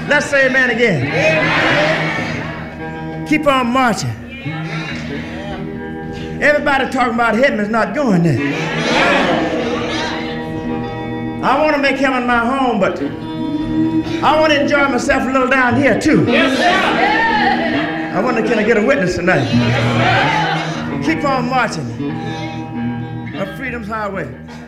Let's say amen again. Keep on marching. Everybody talking about heaven is not going there. I want to make heaven my home, but I want to enjoy myself a little down here too. I wonder, can I get a witness tonight? Keep on marching. Of Freedom's Highway.